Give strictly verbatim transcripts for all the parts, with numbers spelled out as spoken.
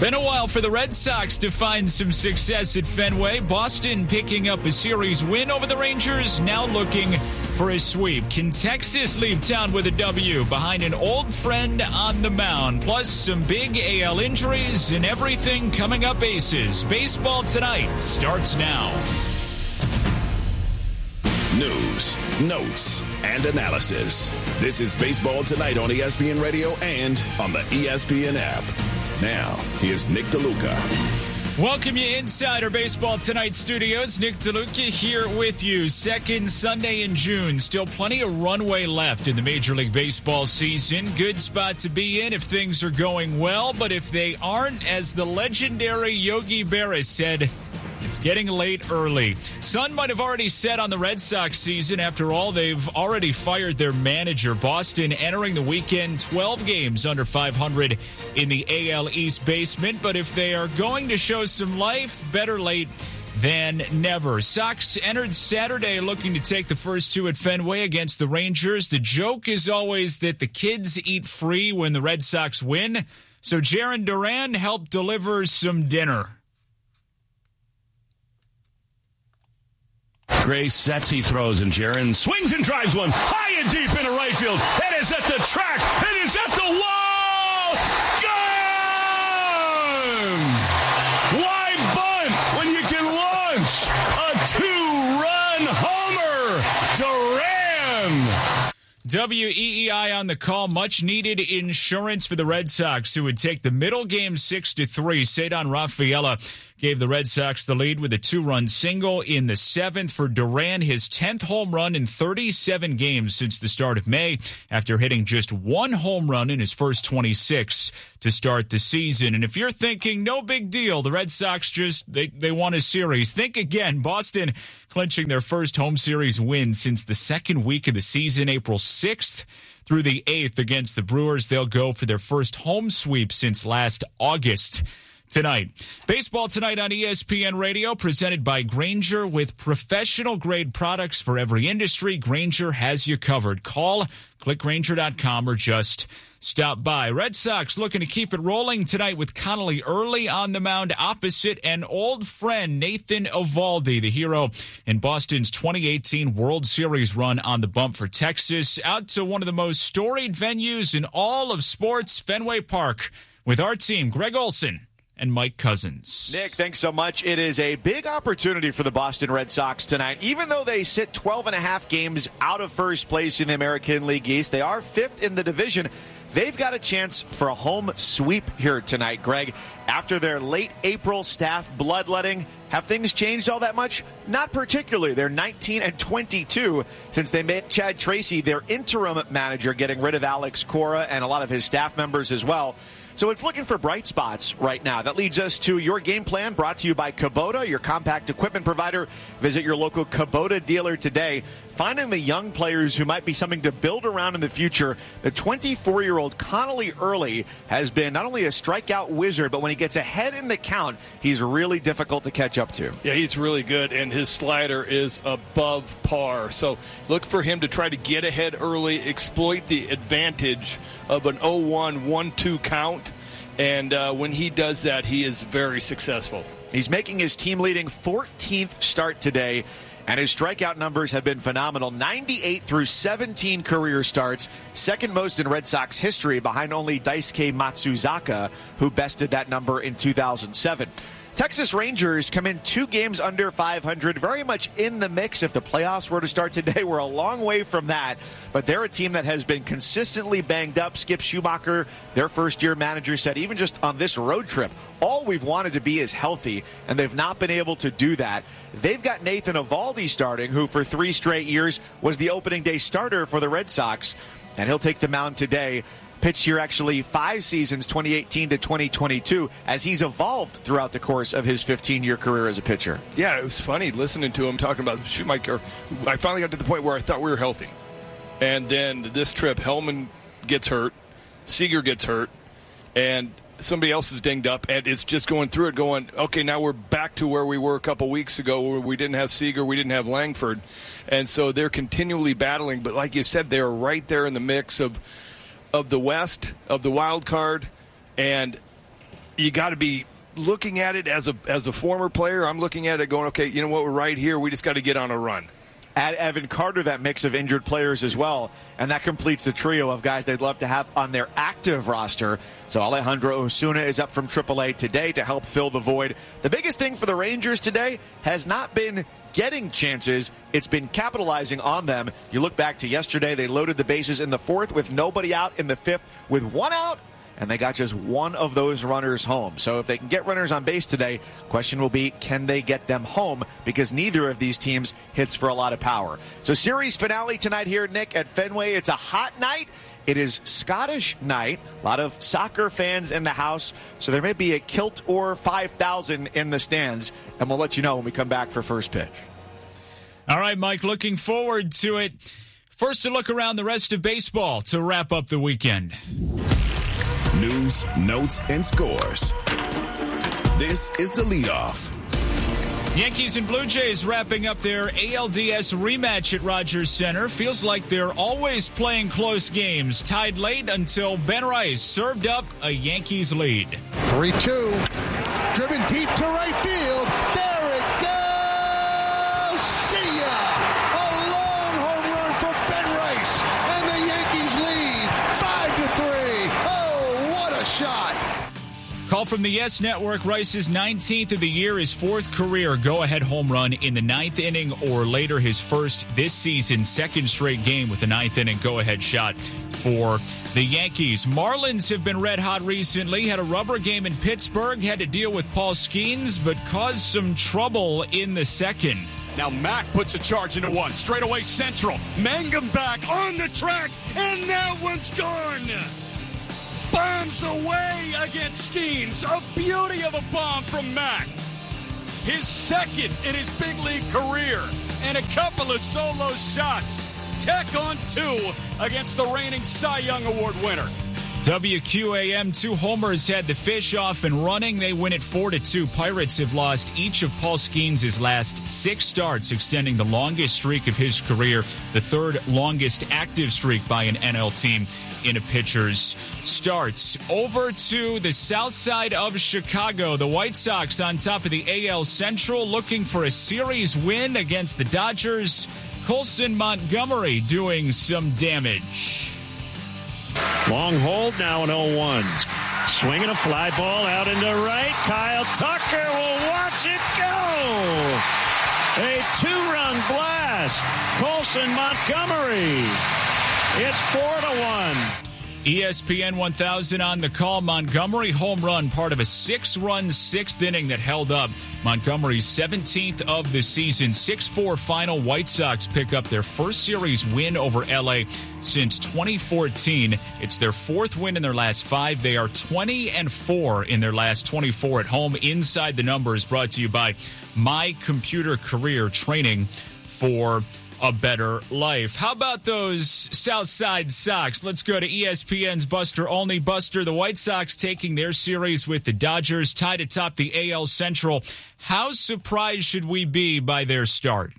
Been a while for the Red Sox to find some success at Fenway. Boston picking up a series win over the Rangers, now looking for a sweep. Can Texas leave town with a W behind an old friend on the mound? Plus some big A L injuries and everything coming up Aces. Baseball Tonight starts now. News, notes, and analysis. This is Baseball Tonight on E S P N Radio and on the E S P N app. Now, here's Nick DeLuca. Welcome you inside our Baseball Tonight studios. Nick DeLuca here with you. Second Sunday in June. Still plenty of runway left in the Major League Baseball season. Good spot to be in if things are going well. But if they aren't, as the legendary Yogi Berra said, it's getting late early. Sun might have already set on the Red Sox season. After all, they've already fired their manager. Boston entering the weekend twelve games under five hundred in the A L East basement. But if they are going to show some life, better late than never. Sox entered Saturday looking to take the first two at Fenway against the Rangers. The joke is always that the kids eat free when the Red Sox win. So Jarren Duran helped deliver some dinner. Gray sets, he throws, and Jarren swings and drives one high and deep into right field. It is at the track. It is at the wall. Gone! Why bunt when you can launch a two-run homer? Duran! W E E I on the call. Much needed insurance for the Red Sox, who would take the middle game six to three. Cedar Rafaela gave the Red Sox the lead with a two-run single in the seventh. For Duran, his tenth home run in thirty-seven games since the start of May, after hitting just one home run in his first twenty-six to start the season. And if you're thinking, no big deal, the Red Sox just, they, they won a series, think again. Boston clinching their first home series win since the second week of the season, April sixth through the eighth against the Brewers. They'll go for their first home sweep since last August. Tonight, Baseball Tonight on E S P N Radio, presented by Grainger. With professional-grade products for every industry, Grainger has you covered. Call, click Grainger dot com, or just stop by. Red Sox looking to keep it rolling tonight with Connolly early on the mound opposite an old friend, Nathan Eovaldi, the hero in Boston's twenty eighteen World Series run on the bump for Texas. Out to one of the most storied venues in all of sports, Fenway Park, with our team, Greg Olson and Mike Cousins. Nick, thanks so much. It is a big opportunity for the Boston Red Sox tonight. Even though they sit twelve and a half games out of first place in the American League East, they are fifth in the division. They've got a chance for a home sweep here tonight, Greg. After their late April staff bloodletting, have things changed all that much? Not particularly. They're nineteen and twenty-two since they made Chad Tracy their interim manager, getting rid of Alex Cora and a lot of his staff members as well. So it's looking for bright spots right now. That leads us to your game plan, brought to you by Kubota, your compact equipment provider. Visit your local Kubota dealer today. Finding the young players who might be something to build around in the future. The twenty-four-year-old Connolly Early has been not only a strikeout wizard, but when he gets ahead in the count, he's really difficult to catch up to. Yeah, he's really good, and his slider is above par. So look for him to try to get ahead early, exploit the advantage of an oh one, one two count. And uh, when he does that, he is very successful. He's making his team-leading fourteenth start today, and his strikeout numbers have been phenomenal. ninety-eight through seventeen career starts, second most in Red Sox history, behind only Daisuke Matsuzaka, who bested that number in two thousand seven. Texas Rangers come in two games under five hundred, very much in the mix. If the playoffs were to start today, we're a long way from that. But they're a team that has been consistently banged up. Skip Schumacher, their first-year manager, said even just on this road trip, all we've wanted to be is healthy, and they've not been able to do that. They've got Nathan Eovaldi starting, who for three straight years was the opening day starter for the Red Sox, and he'll take the mound today. Pitched here actually five seasons, twenty eighteen to twenty twenty-two, as he's evolved throughout the course of his fifteen-year career as a pitcher. Yeah, it was funny listening to him talking about Schumacher. I finally got to the point where I thought we were healthy. And then this trip, Hellman gets hurt, Seager gets hurt, and somebody else is dinged up, and it's just going through it going, okay, now we're back to where we were a couple weeks ago where we didn't have Seager, we didn't have Langford. And so they're continually battling. But like you said, they're right there in the mix of of the West, of the wild card, and you got to be looking at it as a as a former player. I'm looking at it going, okay, you know what, we're right here. We just got to get on a run. Add Evan Carter, that mix of injured players as well, and that completes the trio of guys they'd love to have on their active roster. So Alejandro Osuna is up from triple A today to help fill the void. The biggest thing for the Rangers today has not been getting chances, it's been capitalizing on them. You look back to yesterday, they loaded the bases in the fourth with nobody out, in the fifth with one out, and they got just one of those runners home. So if they can get runners on base today, question will be, can they get them home? Because neither of these teams hits for a lot of power. So series finale tonight here, Nick, at Fenway. It's a hot night. It is Scottish night. A lot of soccer fans in the house, so there may be a kilt or five thousand in the stands, and we'll let you know when we come back for first pitch. All right, Mike, looking forward to it. First, a look around the rest of baseball to wrap up the weekend. News, notes, and scores. This is the leadoff. Yankees and Blue Jays wrapping up their A L D S rematch at Rogers Center. Feels like they're always playing close games. Tied late until Ben Rice served up a Yankees lead. three two. Driven deep to right field. There it goes. See ya. A long home run for Ben Rice. And the Yankees lead five to three. Oh, what a shot. Call from the Yes Network. Rice's nineteenth of the year, his fourth career go-ahead home run in the ninth inning or later, his first this season, second straight game with the ninth inning go-ahead shot for the Yankees. Marlins have been red hot recently. Had a rubber game in Pittsburgh, had to deal with Paul Skeens, but caused some trouble in the second. Now Mack puts a charge into one. Straight away central. Mangum back on the track, and that one's gone. Bombs away against Skeens. A beauty of a bomb from Mack. His second in his big league career. And a couple of solo shots. Tack on two against the reigning Cy Young Award winner. W Q A M, two homers had the Fish off and running. They win it four to two. Pirates have lost each of Paul Skeens' last six starts, extending the longest streak of his career, the third longest active streak by an N L team in a pitcher's starts. Over to the south side of Chicago. The White Sox on top of the A L Central, looking for a series win against the Dodgers. Colson Montgomery doing some damage. Long hold now in oh one. Swinging a fly ball out into right. Kyle Tucker will watch it go. A two-run blast. Colson Montgomery. It's four to one. E S P N one thousand on the call. Montgomery home run, part of a six-run sixth inning that held up. Montgomery's seventeenth of the season. six four final. White Sox pick up their first series win over L A since twenty fourteen. It's their fourth win in their last five. They are twenty and four in their last twenty-four at home. Inside the Numbers, brought to you by My Computer Career, training for a better life. How about those Southside Sox? Let's go to E S P N's Buster Olney. Buster, the White Sox taking their series with the Dodgers, tied atop the A L Central. How surprised should we be by their start?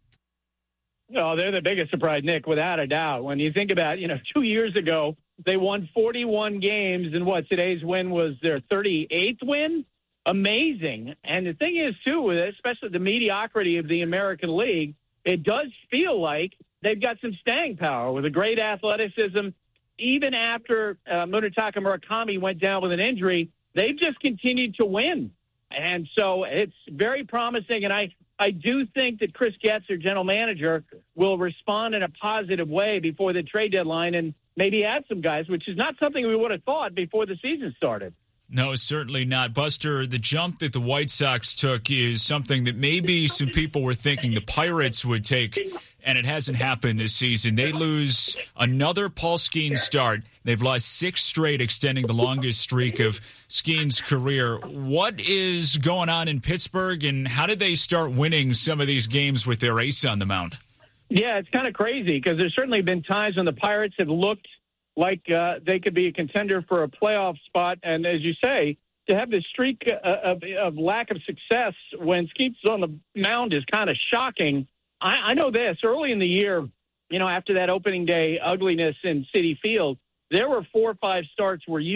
Oh, they're the biggest surprise, Nick, without a doubt. When you think about, you know, two years ago, they won forty-one games, and what, today's win was their thirty-eighth win? Amazing. And the thing is, too, especially the mediocrity of the American League, it does feel like they've got some staying power with a great athleticism. Even after uh, Munetaka Murakami went down with an injury, they've just continued to win. And so it's very promising. And I, I do think that Chris Getz, their general manager, will respond in a positive way before the trade deadline and maybe add some guys, which is not something we would have thought before the season started. No, certainly not. Buster, the jump that the White Sox took is something that maybe some people were thinking the Pirates would take, and it hasn't happened this season. They lose another Paul Skeens start. They've lost six straight, extending the longest streak of Skeens' career. What is going on in Pittsburgh, and how did they start winning some of these games with their ace on the mound? Yeah, it's kind of crazy because there's certainly been times when the Pirates have looked like uh, they could be a contender for a playoff spot. And as you say, to have this streak uh, of, of lack of success when Skeens is on the mound is kind of shocking. I, I know this. Early in the year, you know, after that opening day ugliness in Citi Field, there were four or five starts where you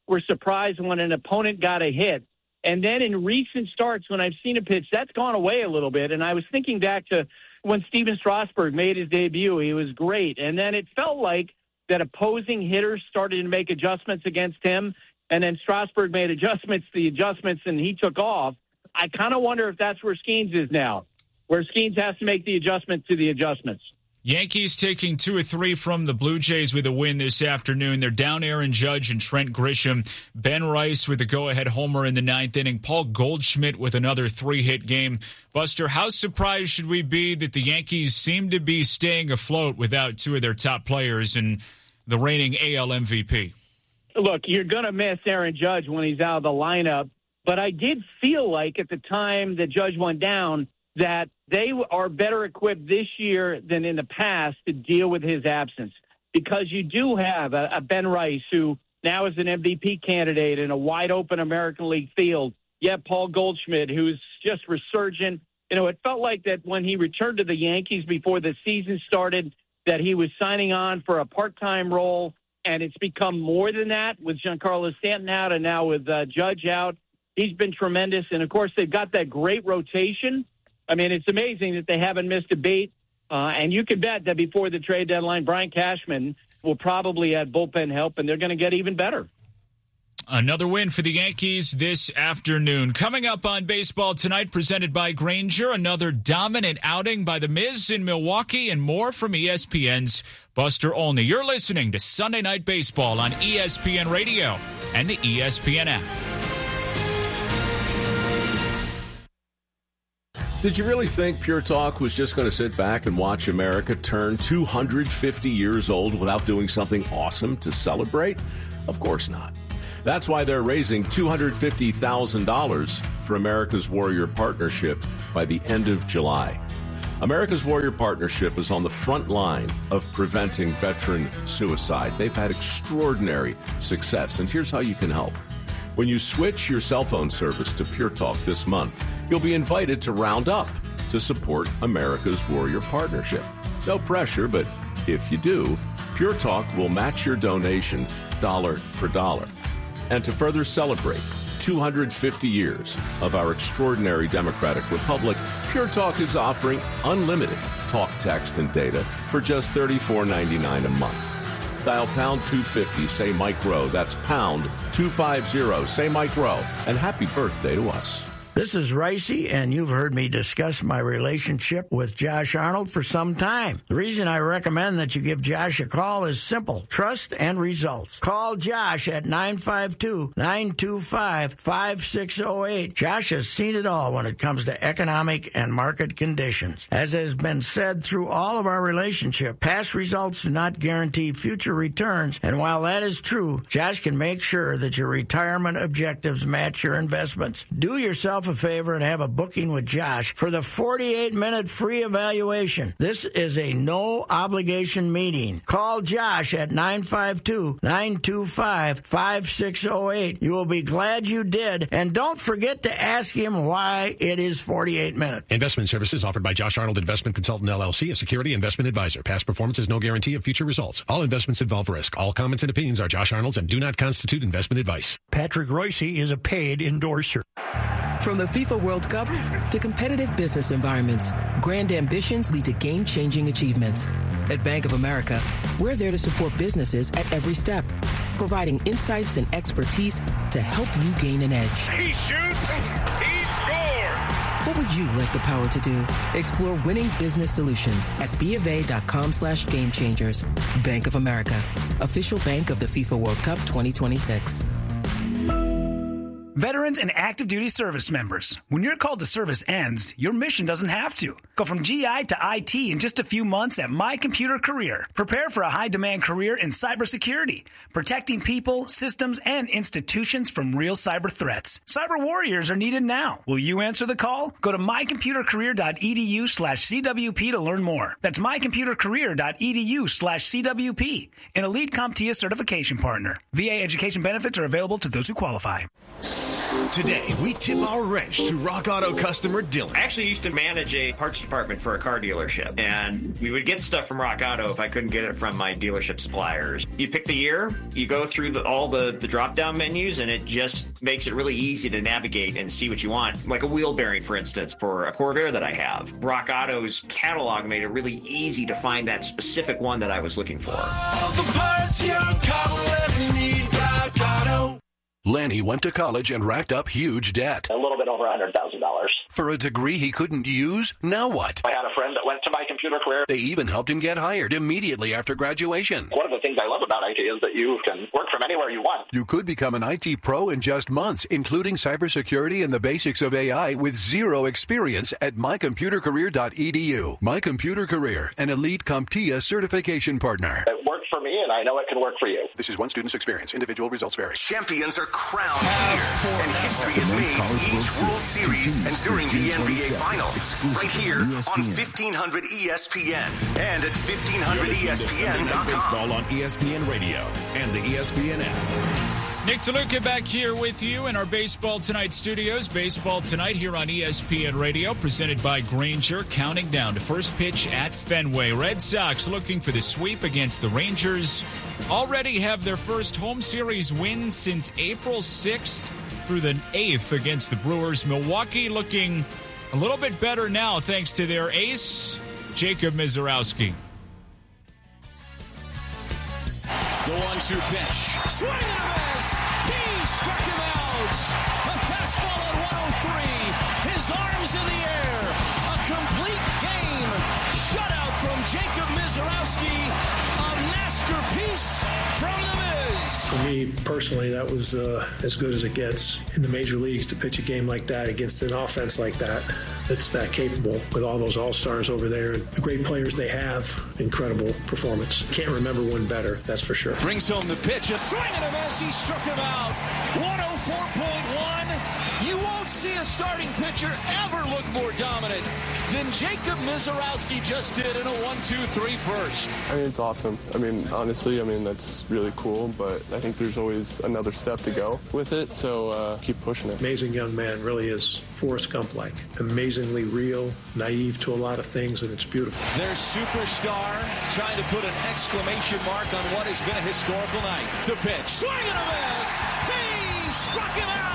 were surprised when an opponent got a hit. And then in recent starts, when I've seen a pitch, that's gone away a little bit. And I was thinking back to when Steven Strasburg made his debut. He was great. And then it felt like that opposing hitters started to make adjustments against him. And then Strasburg made adjustments, the adjustments, and he took off. I kind of wonder if that's where Skeens is now, where Skeens has to make the adjustment to the adjustments. Yankees taking two or three from the Blue Jays with a win this afternoon. They're down Aaron Judge and Trent Grisham. Ben Rice with a go-ahead homer in the ninth inning. Paul Goldschmidt with another three-hit game. Buster, how surprised should we be that the Yankees seem to be staying afloat without two of their top players and the reigning A L M V P? Look, you're going to miss Aaron Judge when he's out of the lineup, but I did feel like at the time that Judge went down that they are better equipped this year than in the past to deal with his absence, because you do have a, a Ben Rice who now is an M V P candidate in a wide-open American League field. You have Paul Goldschmidt, who's just resurgent. You know, it felt like that when he returned to the Yankees before the season started, that he was signing on for a part-time role, and it's become more than that with Giancarlo Stanton out and now with uh, Judge out. He's been tremendous, and, of course, they've got that great rotation. I mean, it's amazing that they haven't missed a beat, uh, and you can bet that before the trade deadline, Brian Cashman will probably add bullpen help, and they're going to get even better. Another win for the Yankees this afternoon. Coming up on Baseball Tonight, presented by Grainger, another dominant outing by the Miz in Milwaukee, and more from E S P N's Buster Olney. You're listening to Sunday Night Baseball on E S P N Radio and the E S P N app. Did you really think Pure Talk was just going to sit back and watch America turn two hundred fifty years old without doing something awesome to celebrate? Of course not. That's why they're raising two hundred fifty thousand dollars for America's Warrior Partnership by the end of July. America's Warrior Partnership is on the front line of preventing veteran suicide. They've had extraordinary success, and here's how you can help. When you switch your cell phone service to Pure Talk this month, you'll be invited to round up to support America's Warrior Partnership. No pressure, but if you do, Pure Talk will match your donation dollar for dollar. And to further celebrate two hundred fifty years of our extraordinary democratic republic, Pure Talk is offering unlimited talk, text, and data for just thirty-four ninety-nine a month. Dial pound two fifty, say Mike Rowe. That's pound two fifty, say Mike Rowe. And happy birthday to us. This is Ricey, and you've heard me discuss my relationship with Josh Arnold for some time. The reason I recommend that you give Josh a call is simple: trust and results. Call Josh at nine five two, nine two five, five six zero eight. Josh has seen it all when it comes to economic and market conditions. As has been said through all of our relationship, past results do not guarantee future returns, and while that is true, Josh can make sure that your retirement objectives match your investments. Do yourself a favor and have a booking with Josh for the forty-eight minute free evaluation. This is a no-obligation meeting. Call Josh at nine five two, nine two five, five six zero eight. You will be glad you did, and don't forget to ask him why it is forty-eight minutes. Investment services offered by Josh Arnold Investment Consultant, L L C, a security investment advisor. Past performance is no guarantee of future results. All investments involve risk. All comments and opinions are Josh Arnold's and do not constitute investment advice. Patrick Royce is a paid endorser. From the FIFA World Cup to competitive business environments, grand ambitions lead to game-changing achievements. At Bank of America, we're there to support businesses at every step, providing insights and expertise to help you gain an edge. He shoots, he scores! What would you like the power to do? Explore winning business solutions at bofa.com slash game changers. Bank of America, official bank of the FIFA World Cup twenty twenty-six. Veterans and active duty service members, when your call to service ends, your mission doesn't have to. Go from G I to I T in just a few months at My Computer Career. Prepare for a high-demand career in cybersecurity, protecting people, systems, and institutions from real cyber threats. Cyber warriors are needed now. Will you answer the call? Go to mycomputercareer.edu slash CWP to learn more. That's mycomputercareer.edu slash CWP, an elite CompTIA certification partner. V A education benefits are available to those who qualify. Today, we tip our wrench to Rock Auto customer Dylan. I actually used to manage a parts department for a car dealership, and we would get stuff from Rock Auto if I couldn't get it from my dealership suppliers. You pick the year, you go through the, all the, the drop-down menus, and it just makes it really easy to navigate and see what you want. Like a wheel bearing, for instance, for a Corvair that I have. Rock Auto's catalog made it really easy to find that specific one that I was looking for. All the parts your car will ever need, Rock Auto. Lanny went to college and racked up huge debt. A little bit over one hundred thousand dollars. For a degree he couldn't use? Now what? I had a friend that went to My Computer Career. They even helped him get hired immediately after graduation. One of the things I love about I T is that you can work from anywhere you want. You could become an I T pro in just months, including cybersecurity and the basics of A I with zero experience at my computer career dot e d u. My Computer Career, an elite CompTIA certification partner. It worked for me, and I know it can work for you. This is one student's experience. Individual results vary. Champions are crowned here, and history is made each World Series and during the N B A Finals. Right here on fifteen hundred E S P N and at fifteen hundred E S P N dot com. Baseball on E S P N Radio and the E S P N app. Nick DeLuca back here with you in our Baseball Tonight studios. Baseball Tonight here on E S P N Radio, presented by Grainger, counting down to first pitch at Fenway. Red Sox looking for the sweep against the Rangers. Already have their first home series win since April sixth through the eighth against the Brewers. Milwaukee looking a little bit better now thanks to their ace, Jacob Misiorowski. The one two pitch. Swing and a miss. He struck him out. A fastball at one oh three. His arms in the air. A complete game. Shutout from Jacob Misiorowski. A masterpiece from the Miz. For me personally, that was uh, as good as it gets in the major leagues to pitch a game like that against an offense like that. That's that capable with all those all-stars over there and the great players they have. Incredible performance. Can't remember one better, that's for sure. Brings home the pitch. A swing and a miss. He struck him out. one oh four point one. You won't see a starting pitcher ever look more dominant than Jacob Misiorowski just did in a one two three first. I mean, it's awesome. I mean, honestly, I mean, that's really cool, but I think there's always another step to go with it, so uh, keep pushing it. Amazing young man, really is Forrest Gump-like. Amazingly real, naive to a lot of things, and it's beautiful. Their superstar trying to put an exclamation mark on what has been a historical night. The pitch. Swing and a miss. He struck him out.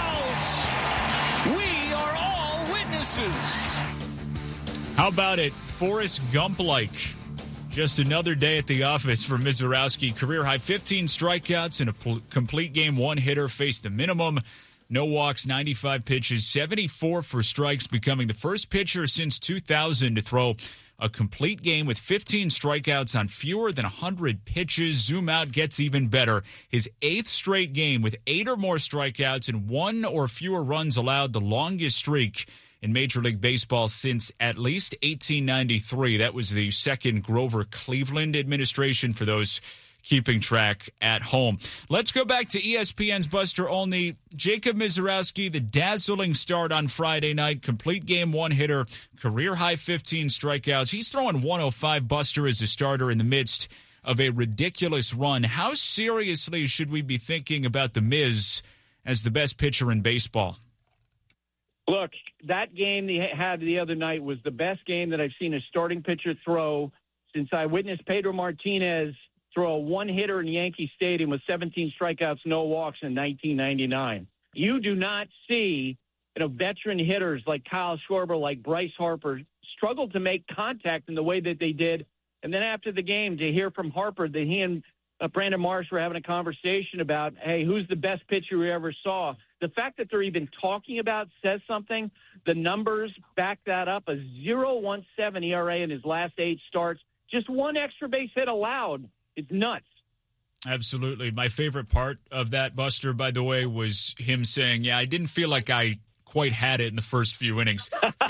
We are all witnesses. How about it? Forrest Gump-like. Just another day at the office for Misiorowski. Career high fifteen strikeouts in a pl- complete game. One hitter faced the minimum. No walks, ninety-five pitches, seventy-four for strikes, becoming the first pitcher since two thousand to throw a complete game with fifteen strikeouts on fewer than one hundred pitches. Zoom out gets even better. His eighth straight game with eight or more strikeouts and one or fewer runs allowed, the longest streak in Major League Baseball since at least eighteen ninety-three. That was the second Grover Cleveland administration for those keeping track at home. Let's go back to E S P N's Buster Olney. Jacob Misiorowski, the dazzling start on Friday night, complete game one hitter, career high fifteen strikeouts. He's throwing one oh five, Buster, as a starter in the midst of a ridiculous run. How seriously should we be thinking about the Miz as the best pitcher in baseball? Look, that game they had the other night was the best game that I've seen a starting pitcher throw since I witnessed Pedro Martinez throw a one-hitter in Yankee Stadium with seventeen strikeouts, no walks in nineteen ninety-nine. You do not see, you know, veteran hitters like Kyle Schwarber, like Bryce Harper, struggle to make contact in the way that they did. And then after the game, to hear from Harper that he and uh, Brandon Marsh were having a conversation about, hey, who's the best pitcher we ever saw? The fact that they're even talking about says something. The numbers back that up. A oh point one seven E R A in his last eight starts. Just one extra base hit allowed. It's nuts. Absolutely. My favorite part of that, Buster, by the way, was him saying, yeah, I didn't feel like I quite had it in the first few innings.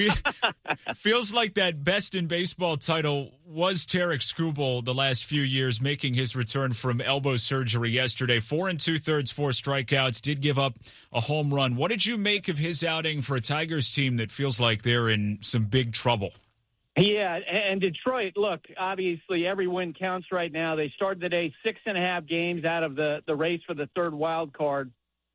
Feels like that best in baseball title was Tarek Skubal the last few years, making his return from elbow surgery yesterday. Four and two-thirds, four strikeouts, did give up a home run. What did you make of his outing for a Tigers team that feels like they're in some big trouble? Yeah, and Detroit, look, obviously every win counts right now. They started the day six and a half games out of the, the race for the third wild card.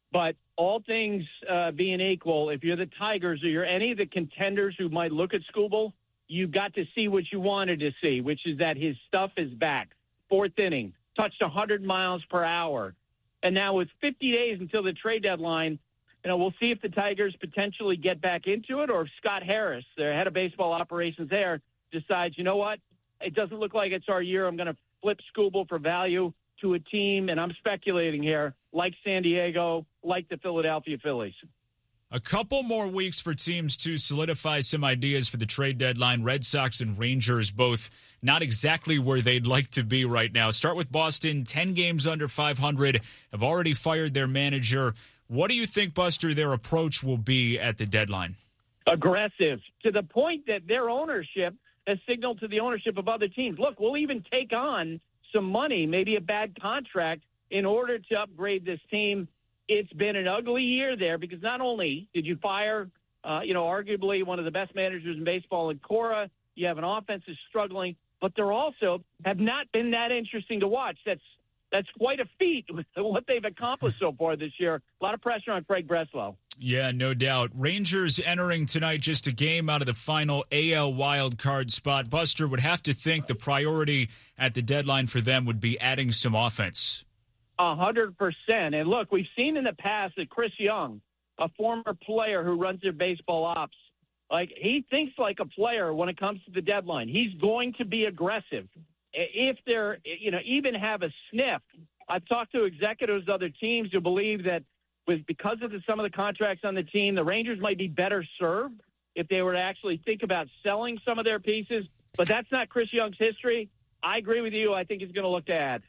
But all things uh, being equal, if you're the Tigers or you're any of the contenders who might look at Skubal, you got to see what you wanted to see, which is that his stuff is back. Fourth inning, touched one hundred miles per hour. And now with fifty days until the trade deadline, you know, we'll see if the Tigers potentially get back into it or if Scott Harris, their head of baseball operations there, decides, you know what, it doesn't look like it's our year. I'm going to flip Skubal for value to a team, and I'm speculating here, like San Diego, like the Philadelphia Phillies. A couple more weeks for teams to solidify some ideas for the trade deadline. Red Sox and Rangers both not exactly where they'd like to be right now. Start with Boston, ten games under five hundred, have already fired their manager. What do you think, Buster, their approach will be at the deadline? Aggressive, to the point that their ownership has signaled to the ownership of other teams, look, we'll even take on some money, maybe a bad contract, in order to upgrade this team. It's been an ugly year there because not only did you fire, uh, you know, arguably one of the best managers in baseball in Cora, you have an offense that's struggling, but they're also have not been that interesting to watch. That's that's quite a feat with what they've accomplished so far this year. A lot of pressure on Craig Breslow. Yeah, no doubt. Rangers entering tonight just a game out of the final A L wild card spot. Buster would have to think the priority at the deadline for them would be adding some offense. A hundred percent. And look, we've seen in the past that Chris Young, a former player who runs their baseball ops, like he thinks like a player when it comes to the deadline. He's going to be aggressive. If they're, you know, even have a sniff. I've talked to executives of other teams who believe that with because of the, some of the contracts on the team, the Rangers might be better served if they were to actually think about selling some of their pieces. But that's not Chris Young's history. I agree with you. I think he's going to look to add.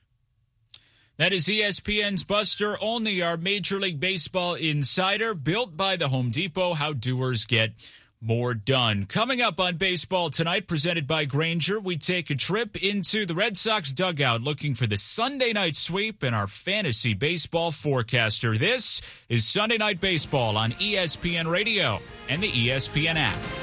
That is E S P N's Buster Olney, our Major League Baseball insider, built by the Home Depot. How doers get more done. Coming up on Baseball Tonight, presented by Grainger, we take a trip into the Red Sox dugout looking for the Sunday night sweep and our fantasy baseball forecaster. This is Sunday Night Baseball on E S P N Radio and the E S P N app.